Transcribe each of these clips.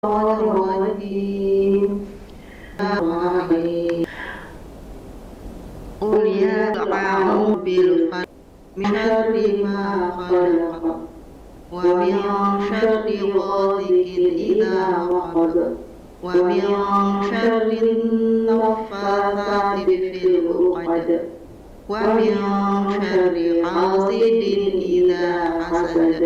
الرجيم قل يا أعوذ بالفلق من شر ما خلق ومن شر غاسق إذا وقب ومن شر النفاثات في العقد ومن شر حاسد إذا حسد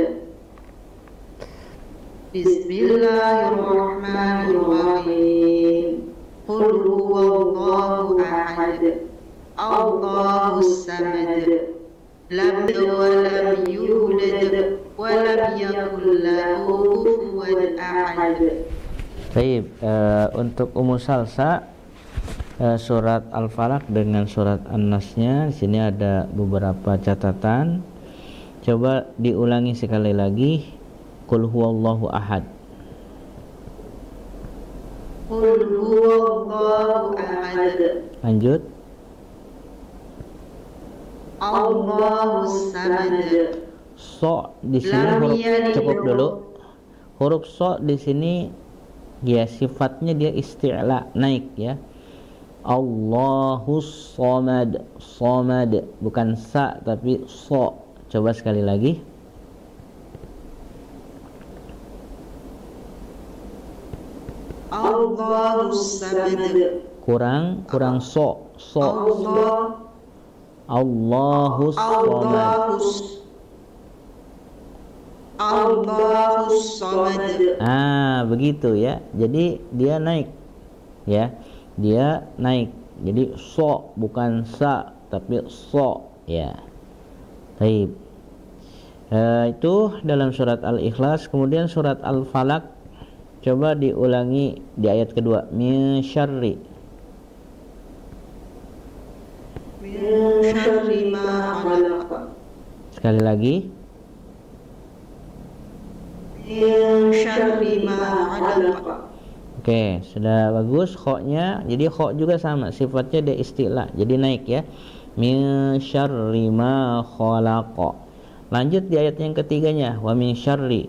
بسم الله الرحمن الرحيم قل هو الله أحد الله الصمد لم يلد ولم يولد ولم يكن له كفوا أحد. Baik, untuk Ummu Salsa surat Al-Falaq dengan surat An-Nasnya di sini ada beberapa catatan. Coba diulangi sekali lagi. Qul huwallahu ahad. Qul huwallahu ahad. Lanjut. Allahus samad. So di sini huruf cukup dulu. Huruf so di sini ya sifatnya dia isti'la, naik ya. Allahus samad. Samad bukan sa tapi so. Coba sekali lagi. Allahus samad. Kurang so. Allahus samad. Allahus samad. Begitu ya. Jadi dia naik ya. Dia naik. Jadi so bukan sa tapi so ya. Baik. Itu dalam surat Al-Ikhlas. Kemudian surat Al-Falaq coba diulangi di ayat kedua. Min syarri. Min syarri ma khalaq. Sekali lagi. Min syarri ma khalaq. Oke, sudah bagus kho-nya. Jadi kho juga sama, sifatnya dia istilah. Jadi naik ya. Min syarri ma khalaq. Lanjut di ayat yang ketiganya. Wa min syarri.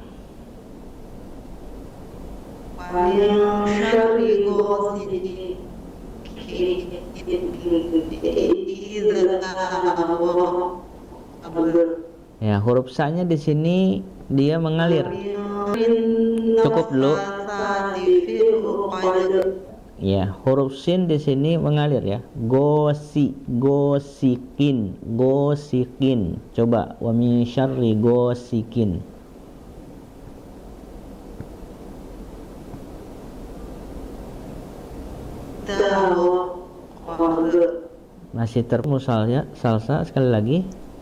Wa min syarri ghasiqin idza waqab. Ya, huruf sa-nya di sini dia mengalir. Cukup dulu. Ya, huruf sin di sini mengalir ya. Gosikin. Coba wa min syarri gosikin. Masih termusal ya, salsa sekali lagi.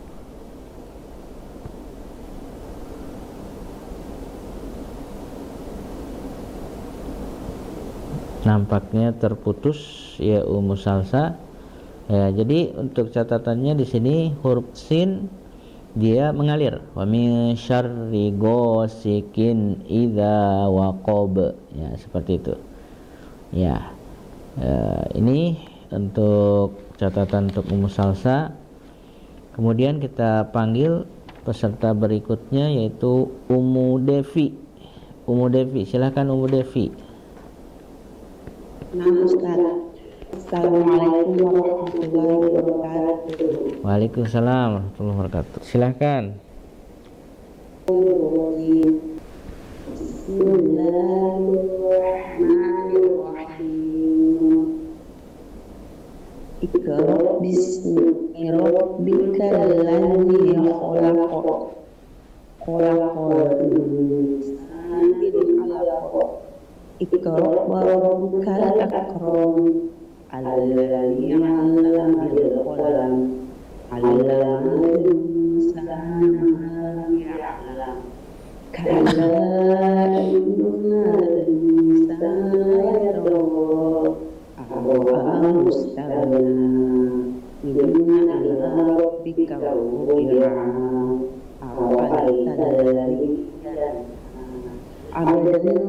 Nampaknya terputus ya Ummu Salsa. Ya, jadi untuk catatannya di sini huruf sin dia mengalir. Wa min syarri ghasikin idza waqab. Ya, seperti itu. Ya. Ini untuk catatan untuk Ummu Salsa. Kemudian kita panggil peserta berikutnya yaitu Ummu Devi. Ummu Devi, silakan Ummu Devi. Assalamualaikum warahmatullahi wabarakatuh. Waalaikumsalam warahmatullahi wabarakatuh. Silakan. Bismillahirrahmanirrahim. Iqra bismi rabbikal ladzi khalaq. Khalaqal insana min 'alaq. Iqra wa rabbukal akram. Alladzi 'allama bil qalam. 'allamal insana ma lam ya'lam. Kalla innal insana yatgha. Ar-Rahman istaghna. Inna ila rabbika ruj'a. Ar-Rahman alladzi